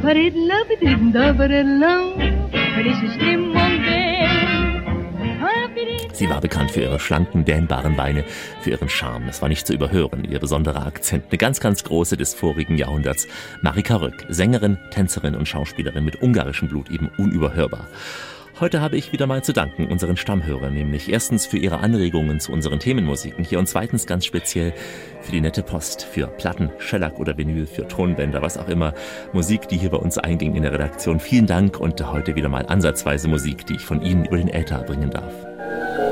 Sie war bekannt für ihre schlanken, dehnbaren Beine, für ihren Charme. Das war nicht zu überhören, ihr besonderer Akzent. Eine ganz, ganz große des vorigen Jahrhunderts. Marika Röck, Sängerin, Tänzerin und Schauspielerin mit ungarischem Blut, eben unüberhörbar. Heute habe ich wieder mal zu danken unseren Stammhörern, nämlich erstens für ihre Anregungen zu unseren Themenmusiken hier und zweitens ganz speziell für die nette Post, für Platten, Shellac oder Vinyl, für Tonbänder, was auch immer. Musik, die hier bei uns einging in der Redaktion. Vielen Dank und heute wieder mal ansatzweise Musik, die ich von Ihnen über den Äther bringen darf.